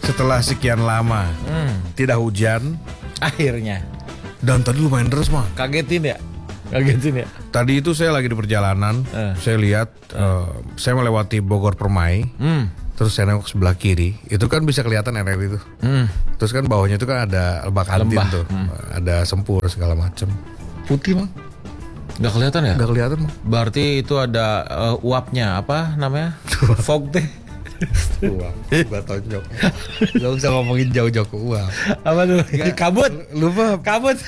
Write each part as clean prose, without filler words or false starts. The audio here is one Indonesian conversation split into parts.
Setelah sekian lama tidak hujan, Akhirnya. dan tadi lumayan deras mah. Kagetin ya? Tadi itu saya lagi di perjalanan, saya lihat saya melewati Bogor Permai, terus saya nengok sebelah kiri, itu kan bisa kelihatan air itu. Terus kan bawahnya itu kan ada lebak antin tuh, ada sempur segala macam. Putih mah, Nggak kelihatan ya? nggak kelihatan mah. Berarti itu ada uapnya, apa namanya? Fog teh. Uang, gua tonjok. Gak usah ngomongin jauh-jauh ke uang. Apa tuh? Kabut. Lupa. Kabut.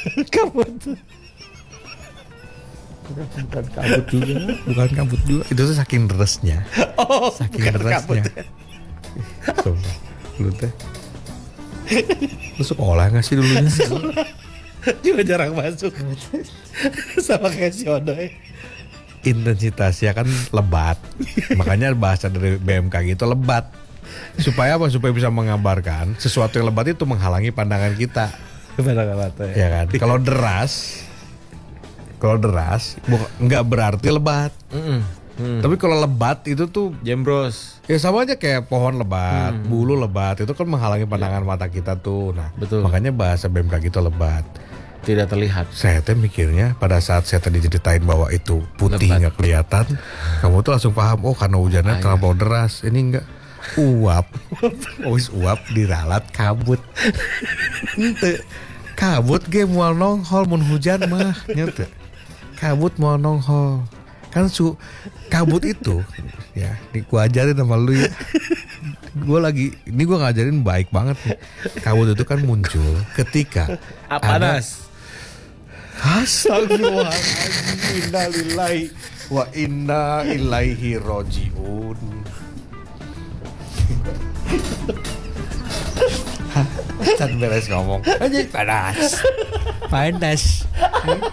Bukan kabut juga. Itu tuh saking derasnya. Saking derasnya. Sumpah. Lu teh. Lu sekolah gak sih dulunya? Juga jarang masuk. Sama kayak si Odoy. Intensitasnya kan lebat. Makanya bahasa dari BMKG itu lebat. Supaya apa? Supaya bisa mengabarkan sesuatu yang lebat itu menghalangi pandangan kita. Ya kan? Kalau deras nggak berarti lebat. Tapi kalau lebat itu tuh Jembros. ya sama aja kayak pohon lebat, bulu lebat, itu kan menghalangi pandangan mata kita tuh. Nah, Betul. makanya bahasa BMKG itu lebat. Tidak terlihat. Saya teh mikirnya pada saat saya tadi ceritain bahwa itu putih nggak kelihatan, kamu tuh langsung paham, oh karena hujannya terlalu deras. Ini enggak uap, uap diralat kabut. Ente kabut ge moal nonghol mun hujan mah, nyete. Kabut moal nonghol. Kan kabut itu ya, gua ajarin sama lu ya. Ini gua ngajarin baik banget nih. Kabut itu kan muncul ketika Panas. Astagfirullahaladzim, innalillahi wa inna ilaihi rojiun. Can beres ngomong aja panas.